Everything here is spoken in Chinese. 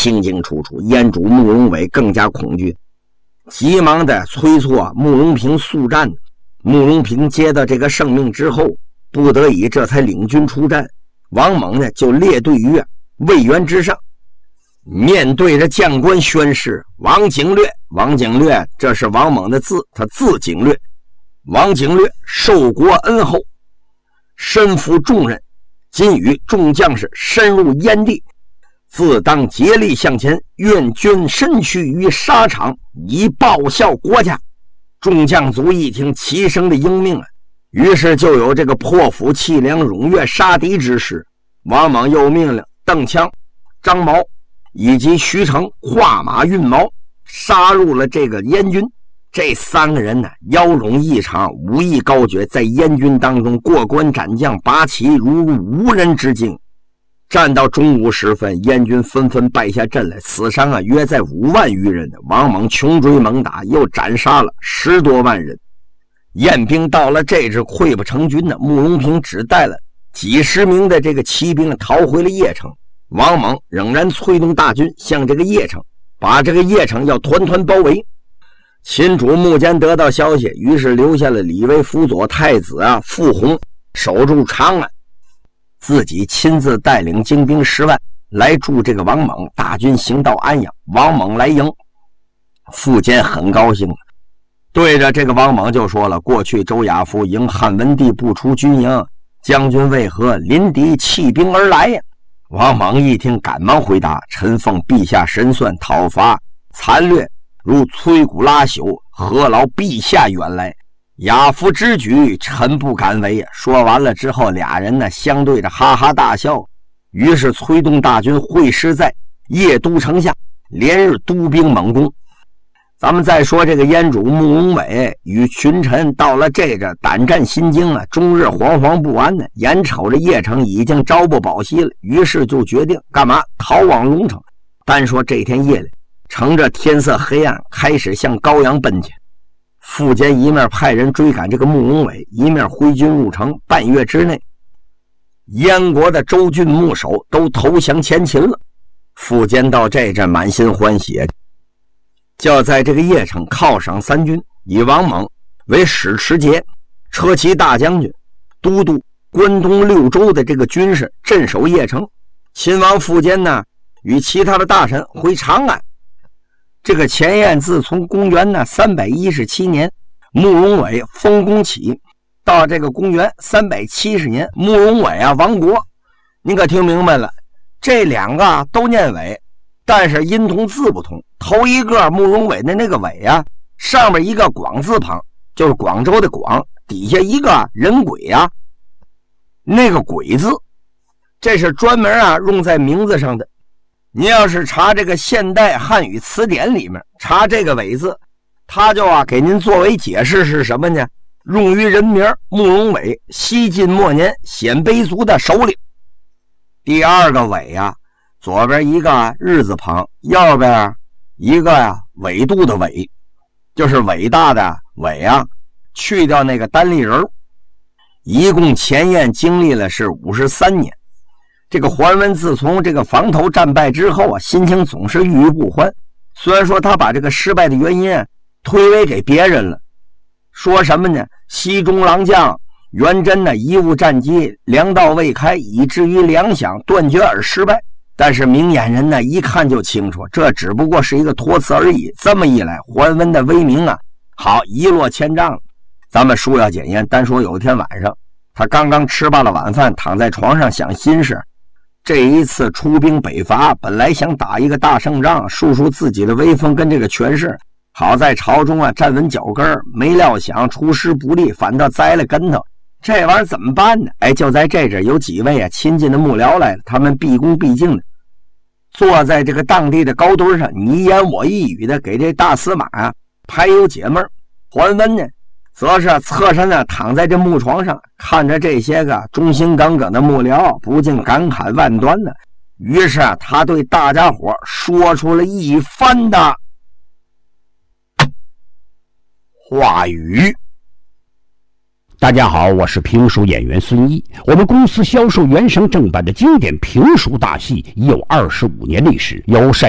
清清楚楚。燕主慕容伟更加恐惧，急忙的催促慕容平速战。慕容平接到这个圣命之后，不得已这才领军出战。王猛呢就列队于渭原之上，面对着将官宣誓：王景略，王景略这是王猛的字，他字景略。王景略受国恩厚，身负重任，今与众将士深入燕地，自当竭力向前，愿君身躯于沙场，以报效国家。众将卒一听，齐声的应命于是就有这个破釜弃粮、踊跃杀敌之势。王莽又命令邓羌、张毛以及徐成跨马运矛，杀入了这个燕军。这三个人呢，腰拢异常，武艺高绝，在燕军当中过关斩将，拔旗如无人之境。战到中午时分，燕军纷纷败下阵来，死伤约在5万余人。王猛穷追猛打，又斩杀了10多万人。燕兵到了这支溃不成军呢，慕容平只带了几十名的这个骑兵逃回了邺城。王猛仍然催动大军向这个邺城，把这个邺城要团团包围。秦主穆坚得到消息，于是留下了李卫辅佐太子傅弘守住长安，自己亲自带领精兵10万来助这个王猛。大军行到安阳，王猛来迎，傅坚很高兴，对着这个王猛就说了：过去周亚夫迎汉文帝不出军营，将军为何临敌弃兵而来呀？王猛一听，赶忙回答：臣奉陛下神算，讨伐残掠如摧骨拉朽，何劳陛下远来？亚夫之举，臣不敢为。说完了之后，俩人呢相对着哈哈大笑，于是催动大军会师在邺都城下，连日督兵猛攻。咱们再说这个燕主慕容伟与群臣到了这个胆战心惊终日惶惶不安的，眼瞅着邺城已经朝不保夕了，于是就决定干嘛？逃往龙城。单说这天夜里，乘着天色黑暗，开始向高阳奔去。傅坚一面派人追赶这个慕容伟，一面挥军入城。半月之内，燕国的州郡牧守都投降前秦了。傅坚到这阵满心欢喜，就在这个邺城犒赏3军，以王猛为使持节、车骑大将军，都督关东6州的这个军事，镇守邺城。秦王傅坚呢，与其他的大臣回长安。这个前燕自从公元317年慕容伟封公起，到这个公元370年慕容伟亡国。您可听明白了，这两个都念伟，但是音同字不同。头一个慕容伟的那个伟上面一个广字旁，就是广州的广，底下一个人鬼那个鬼字，这是专门用在名字上的。你要是查这个现代汉语词典里面查这个伟字，他就给您作为解释是什么呢？用于人名慕容伟，西晋末年鲜卑族的首领。第二个伟左边一个日字旁，右边一个纬度的纬，就是伟大的伟去掉那个单立人。一共前燕经历了是53年。这个桓温自从这个房头战败之后心情总是郁郁不欢。虽然说他把这个失败的原因推诿给别人了，说什么呢？西中郎将元贞贻误战机，粮道未开，以至于粮饷断绝而失败。但是明眼人一看就清楚，这只不过是一个托词而已。这么一来，桓温的威名好一落千丈了。咱们书要简言，单说有一天晚上，他刚刚吃罢了晚饭，躺在床上想心事。这一次出兵北伐，本来想打一个大胜仗，树树自己的威风跟这个权势，好在朝中站稳脚跟，没料想出师不利，反倒栽了跟头。这玩意儿怎么办呢？就在这阵有几位亲近的幕僚来了，他们毕恭毕敬的坐在这个当地的高墩上，你一言我一语的给这大司马排忧解闷。桓温呢，则是侧身躺在这木床上，看着这些个忠心耿耿的幕僚，不禁感慨万端呢。于是他对大家伙说出了一番的话语。 大家好，我是评书演员孙一。我们公司销售原声正版的经典评书大戏已有25年历史，有善